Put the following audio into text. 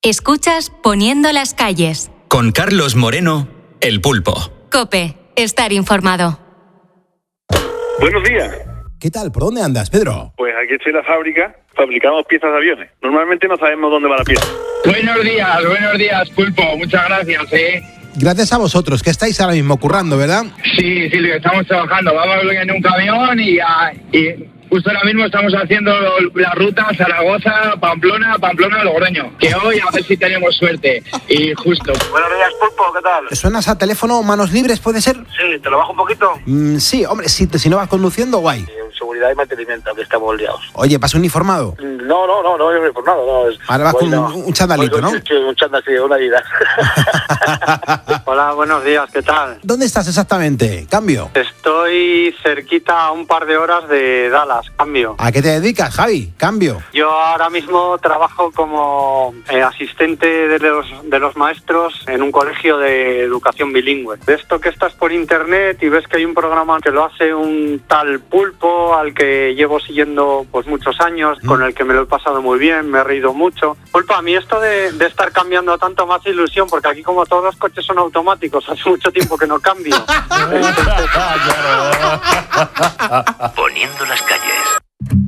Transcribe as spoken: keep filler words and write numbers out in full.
Escuchas Poniendo las calles. Con Carlos Moreno, El Pulpo. COPE. Estar informado. Buenos días. ¿Qué tal? ¿Por dónde andas, Pedro? Pues aquí estoy en la fábrica, fabricamos piezas de aviones. Normalmente no sabemos dónde va la pieza. Buenos días, buenos días, Pulpo. Muchas gracias, ¿eh? Gracias a vosotros, que estáis ahora mismo currando, ¿verdad? Sí, sí, estamos trabajando. Vamos en un camión y, a, y justo ahora mismo estamos haciendo la ruta Zaragoza, Pamplona, Pamplona, Logroño. Que hoy a ver si tenemos suerte. Y justo. Buenos días, Pulpo, ¿qué tal? ¿Suenas a teléfono manos libres, puede ser? Sí, ¿te lo bajo un poquito? Mm, sí, hombre, si, te, si no vas conduciendo, guay. Sí, seguridad y mantenimiento, que estamos liados. Oye, ¿vas uniformado? No, no, no, no voy uniformado, no. Es, Ahora vas con no. un, un chandalito, ¿no? Sí, un chándal, sí, una vida. Hola, buenos días, ¿qué tal? ¿Dónde estás exactamente? Cambio. Estoy cerquita a un par de horas de Dallas, cambio. ¿A qué te dedicas, Javi? Cambio. Yo ahora mismo trabajo como eh, asistente de los, de los maestros en un colegio de educación bilingüe. De esto que estás por internet y ves que hay un programa que lo hace un tal Pulpo al que llevo siguiendo pues muchos años, mm. con el que me lo he pasado muy bien, me he reído mucho. Pulpo, a mí esto de, de estar cambiando tanto me hace ilusión, porque aquí como todos los coches son automáticos, hace mucho tiempo que no cambio. Entonces... Poniendo las calles.